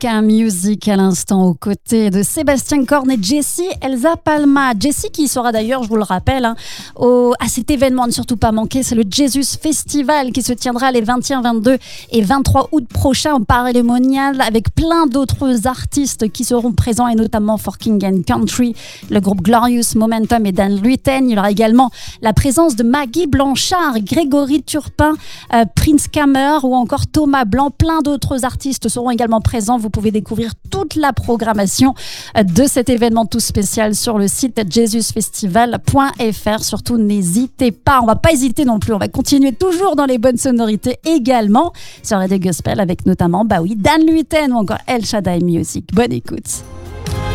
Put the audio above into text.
America Music à l'instant aux côtés de Sébastien Korn et Jessie Elsa Palma. Jessie qui sera d'ailleurs, je vous le rappelle, à cet événement, ne surtout pas manquer, c'est le Jesus Festival qui se tiendra les 21, 22 et 23 août prochains au Palais Monial avec plein d'autres artistes qui seront présents et notamment For King and Country, le groupe Glorious Momentum et Dan Luiten. Il y aura également la présence de Maggie Blanchard, Grégory Turpin, Prince Kammer ou encore Thomas Blanc. Plein d'autres artistes seront également présents. Vous pouvez découvrir toute la programmation de cet événement tout spécial sur le site jesusfestival.fr. Surtout, n'hésitez pas. On ne va pas hésiter non plus. On va continuer toujours dans les bonnes sonorités également sur Radio Gospel avec notamment, Dan Luiten ou encore El Shaddai Music. Bonne écoute.